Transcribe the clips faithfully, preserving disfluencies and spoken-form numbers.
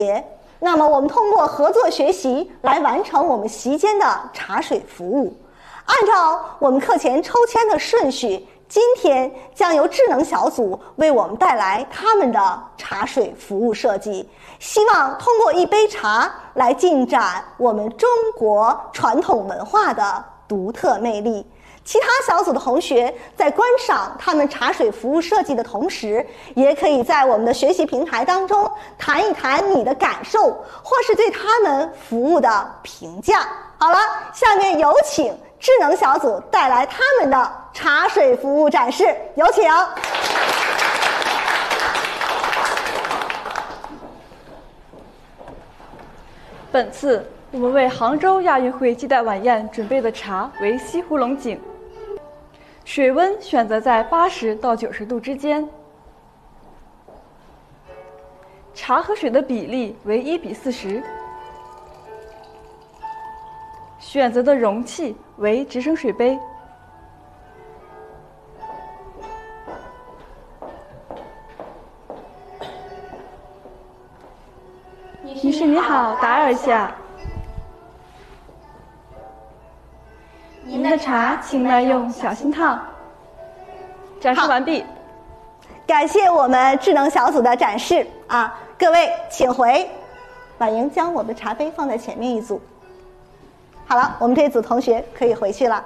那么我们通过合作学习来完成我们席间的茶水服务。按照我们课前抽签的顺序，今天将由智能小组为我们带来他们的茶水服务设计，希望通过一杯茶来进展我们中国传统文化的独特魅力。其他小组的同学在观赏他们茶水服务设计的同时，也可以在我们的学习平台当中谈一谈你的感受，或是对他们服务的评价。好了，下面有请智能小组带来他们的茶水服务展示，有请。 本次我们为杭州亚运会接待晚宴准备的茶为西湖龙井，水温选择在八十到九十度之间，茶和水的比例为一比四十，选择的容器为直升水杯。女士您好，打扰一下。您的茶请耐用，小心烫。展示完毕。 感谢我们智能小组的展示啊，各位请回。婉莹将我们的茶杯放在前面一组。好了，我们这组同学可以回去了。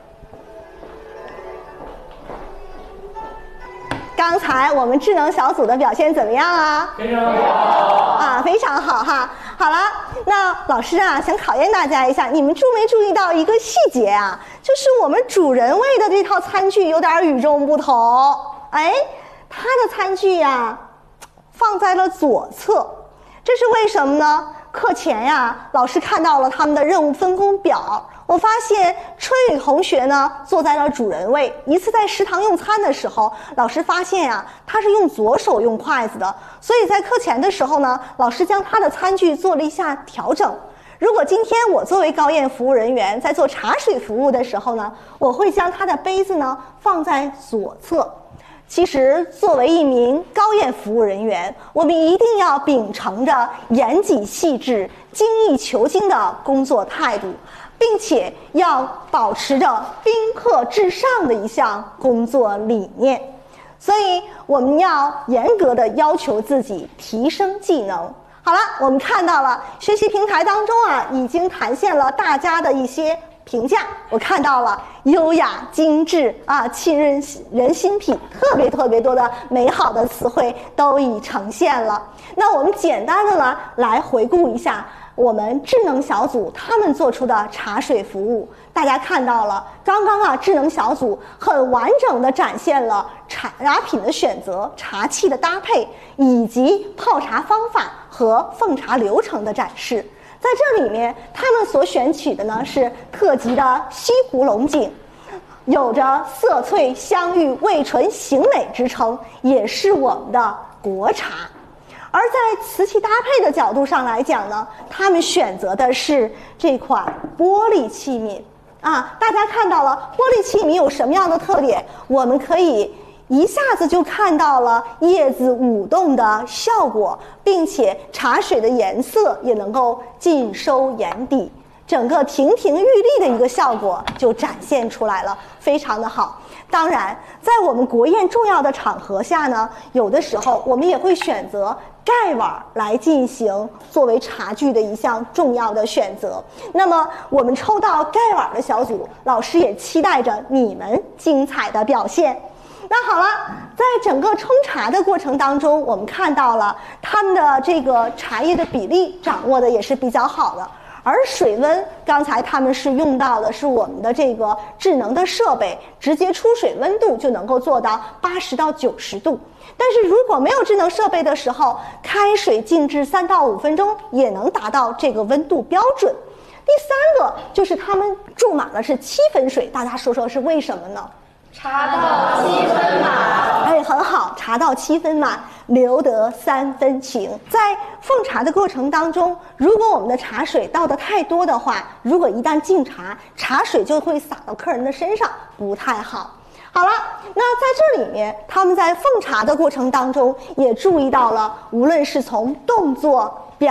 刚才我们智能小组的表现怎么样啊？ 非常好啊，非常好哈。好了，那老师啊，想考验大家一下，你们注没注意到一个细节啊？就是我们主人位的这套餐具有点与众不同。哎，它的餐具呀，放在了左侧，这是为什么呢？课前呀，老师看到了他们的任务分工表。我发现春雨同学呢坐在了主人位。一次在食堂用餐的时候，老师发现呀、啊，他是用左手用筷子的，所以在课前的时候呢，老师将他的餐具做了一下调整。如果今天我作为高宴服务人员在做茶水服务的时候呢，我会将他的杯子呢放在左侧。其实作为一名高宴服务人员，我们一定要秉承着严谨细致、精益求精的工作态度，并且要保持着宾客至上的一项工作理念。所以我们要严格的要求自己提升技能。好了，我们看到了学习平台当中啊，已经弹现了大家的一些评价。我看到了优雅、精致啊，沁人人心脾，特别特别多的美好的词汇都已呈现了。那我们简单的呢来回顾一下我们智能小组他们做出的茶水服务。大家看到了，刚刚啊，智能小组很完整的展现了茶品的选择、茶器的搭配，以及泡茶方法和奉茶流程的展示。在这里面，他们所选取的呢是特级的西湖龙井，有着色萃香郁味醇形美之称，也是我们的国茶。而在瓷器搭配的角度上来讲呢，他们选择的是这款玻璃器皿啊。大家看到了玻璃器皿有什么样的特点？我们可以一下子就看到了叶子舞动的效果，并且茶水的颜色也能够尽收眼底，整个亭亭玉立的一个效果就展现出来了，非常的好。当然，在我们国宴重要的场合下呢，有的时候我们也会选择盖碗来进行作为茶具的一项重要的选择。那么我们抽到盖碗的小组，老师也期待着你们精彩的表现。那好了，在整个冲茶的过程当中，我们看到了他们的这个茶叶的比例掌握的也是比较好的。而水温，刚才他们是用到的是我们的这个智能的设备，直接出水温度就能够做到八十到九十度。但是如果没有智能设备的时候，开水静置三到五分钟也能达到这个温度标准。第三个就是他们注满了是七分水，大家说说是为什么呢？ 茶到七分满。 哎，很好，茶到七分满，留得三分情。在奉茶的过程当中，如果我们的茶水倒得太多的话，如果一旦敬茶，茶水就会洒到客人的身上，不太好。好了，那在这里面，他们在奉茶的过程当中也注意到了，无论是从动作、